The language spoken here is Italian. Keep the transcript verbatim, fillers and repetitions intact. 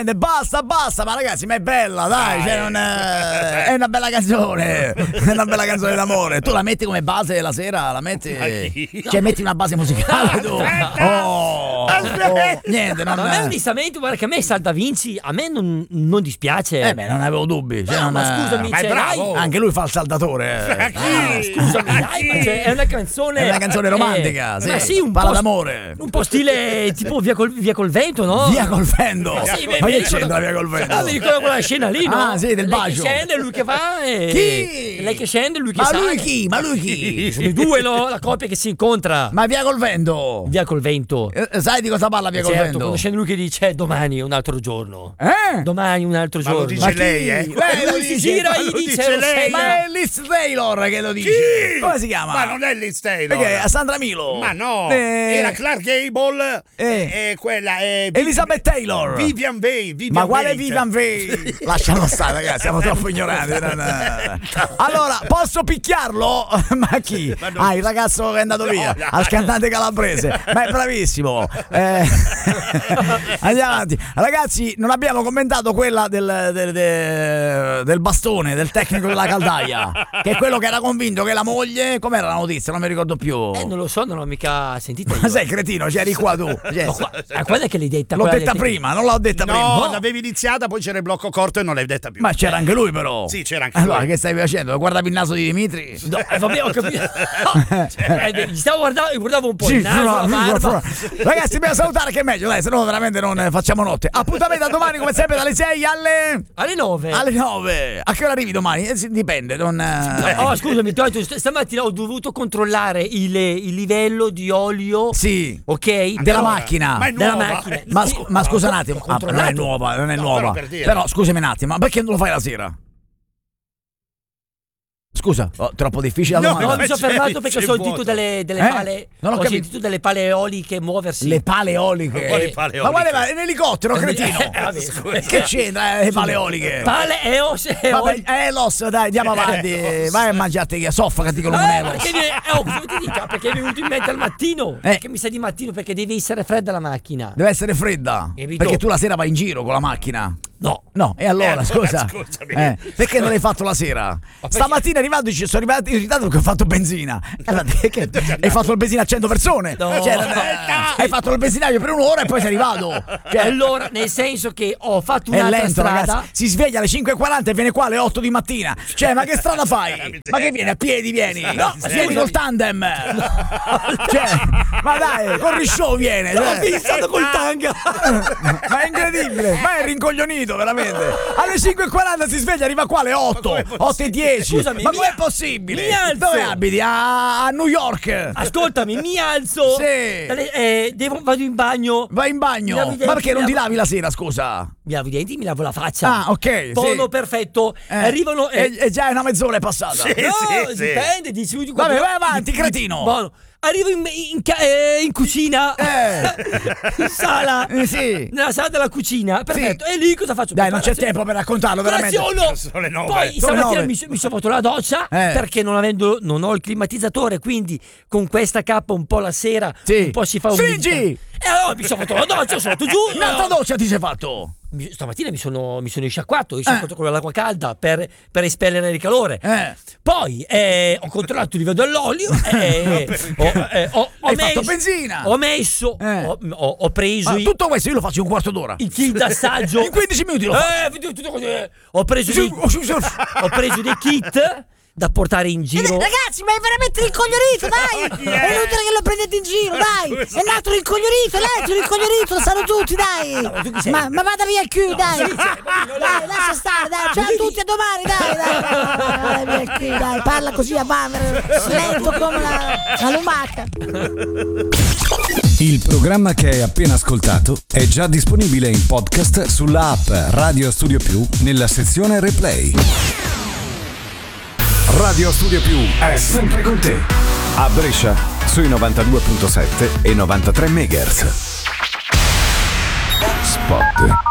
Basta, basta, ma ragazzi, ma è bella, dai, cioè non è... è una bella canzone, è una bella canzone d'amore. Tu la metti come base la sera, la metti, cioè metti una base musicale tu. Oh, oh, niente, non ma a me onestamente, guarda che a me Salda Vinci, a me non, non dispiace. Eh beh, non avevo dubbi. Cioè, no, non ma scusami, ma è cioè, bravo. dai. Anche lui fa il saldatore. Ah, scusami, dai, ma cioè, è una canzone. È una canzone romantica, eh, sì. Ma sì, un parla po' d'amore. Un po' stile tipo via col, via col vento, no? Via col vento. Ma, sì, ma che c'entra via col vento? Ah, mi ricordo quella scena lì, no? Ah, sì, del lei bacio. Che scende, lui che va e... Chi? Lei che scende, lui che ma sale. Ma lui chi? Ma lui chi? Sono i due, no? La coppia che si incontra. Ma via col vento. Via col vento. Eh, sai di cosa parla via certo, col vento? Quando scende lui che dice domani è un altro giorno. Eh? Domani un altro ma giorno. lo dice ma lei, eh? Lei lui si gira e gli dice, lei. Ma è Liz Taylor che lo dice. Chi? Come si chiama? Ma non è Liz Taylor. Perché è Sandra Milo. Ma no, Eh. era Clark Gable Eh. e, e quella è Elizabeth Taylor. Vivian Way. Vivian Ma quale Way. Vivian Way? Lasciamo stare, ragazzi, siamo troppo ignoranti. Non- Allora, posso picchiarlo? Ma chi? Ma non- Ah, il ragazzo che è andato No, via, dai. al cantante calabrese. Ma è bravissimo. Eh, Andiamo avanti. Ragazzi, non abbiamo commentato quella del, del, del- del bastone, del tecnico della caldaia, che è quello che era convinto che la moglie... Com'era la notizia? Non mi ricordo più. Eh, non lo so, non l'ho mica sentita io. Ma sei cretino, c'eri qua tu. Cioè, No, qua- ah, quella che l'hai detta. l'ho quella detta del- prima, non l'ho detta No, prima. l'avevi iniziata, poi c'era il blocco corto e non l'hai detta più. Ma c'era anche lui però. Sì, c'era anche Allora, lui. che stai facendo? Guardavi il naso di Dimitri? No, eh, vabbè, ho capito. No, cioè, eh, gli stavo guardando, guardavo un po' Sì, il naso, no, la no, barba. no. Ragazzi, dobbiamo salutare che è meglio, dai, se no veramente non eh, facciamo notte. Appuntamento a domani come sempre dalle sei alle Alle nove. alle nove. A che ora arrivi domani? Eh, sì, dipende, non eh, Oh, scusami, ti ho detto, st- stamattina ho dovuto controllare il, il livello di olio. Sì, Ok? della Però- macchina. Ma è Della nuova. macchina. Ma, Sì, scu- ma scusa un attimo, ho ah, non è controllato. nuova, non è No, nuova. però per dire. Però scusami un attimo, ma perché non lo fai la sera? Scusa, oh, troppo difficile la No, domanda. No, mi sono c'è- fermato perché c'è ho sentito vuoto. delle, delle Eh? pale. Non ho ho capito. sentito delle pale eoliche muoversi. Le pale eoliche. Quali pale Ma guarda, eoliche? è un elicottero, cretino. Eh, vabbè. Che c'entra eh, le pale eoliche? Pale eos Vabbè, eoliche. eh, Los, dai, andiamo avanti. Vai a mangiarti che soffocati con un Eh, Los. perché, mi- eh, oh, cosa ti dica? Perché è venuto in mente al mattino. Eh. Che mi sa di mattino perché deve essere fredda la macchina. Deve essere fredda. Capito? Perché tu la sera vai in giro con la macchina. No. No, e allora, Eh, allora, scusa. scusami. Eh, perché non l'hai fatto la sera? Stamattina arrivando ci sono arrivato in ritardo perché ho fatto benzina. E allora, che- hai fatto il benzina a cento persone. No. Cioè, eh, hai fatto il benzinaio per un'ora e poi sei arrivato. Cioè, Allora, nel senso che ho fatto è un'altra lento, strada. ragazzi. Si sveglia alle cinque e quaranta e viene qua alle otto di mattina. Cioè, ma che strada fai? Ma che vieni a piedi? Vieni? No, vieni col tandem. Cioè, ma dai, con Risciò viene. Ho Cioè. fissato col tanga. Ma è incredibile, ma è rincoglionito veramente. Alle cinque e quaranta si sveglia, arriva qua alle otto, otto e dieci. Scusami, ma mi- com'è possibile? mi alzo. Dove abiti? A, a New York. Ascoltami, mi alzo. Sì. dalle- eh, devo, vado in bagno. Vai in bagno. Mi lavi i denti, Ma perché non mi ti lavo- lavi la sera, scusa? Mi lavo i denti, mi lavo la faccia. Ah, ok. Tono sì. perfetto. Eh, Arrivano. E, e già è una mezz'ora è passata. Sì. No, sì. dipende. Dici, Vabbè, vai avanti, cretino. Buono. Arrivo in, in ca- eh, in cucina. Eh. In sala. Eh, sì. Nella sala della cucina. Perfetto. E lì cosa faccio? Dai, non c'è Colazione. tempo per raccontarlo, veramente. Colaziono. Sono le nove. Poi Sono le stamattina nove. mi, so- mi sono fatto la doccia Eh. perché non avendo non ho il climatizzatore, quindi con questa cappa un po' la sera Sì. un po' si fa un Stringi! E allora mi sono fatto la doccia, sono andato giù. Un'altra doccia ti sei fatto? Mi- Stamattina mi sono, mi sono risciacquato, risciacquato con l'acqua calda per, per espellere il calore. Eh. Poi eh, ho controllato il livello dell'olio e ho, eh, ho, ho Hai messo, fatto benzina? Ho messo, Eh. ho, ho- ho preso Ma i, tutto questo io lo faccio in un quarto d'ora. il kit d'assaggio. In quindici minuti lo faccio. Eh, tutto- tutto così. Ho preso dei, ho preso dei kit da portare in giro. Ragazzi, ma è veramente rincoglionito, dai! È inutile che lo prendete in giro, dai! È nato rincoglionito, è nato rincoglionito, lo sanno tutti, dai! tu chi sei? Ma, ma vada via il Q, dai! sì, sì, ma- Dai, lascia stare, dai! Ciao a tutti, a domani, dai! Dai, vada via il Q, dai! Parla così a bambere, lento come la, la lumaca! Il programma che hai appena ascoltato è già disponibile in podcast sulla app Radio Studio Più nella sezione Replay. Radio Studio Più è sempre con te. A Brescia sui novantadue virgola sette e novantatré megahertz. Spot.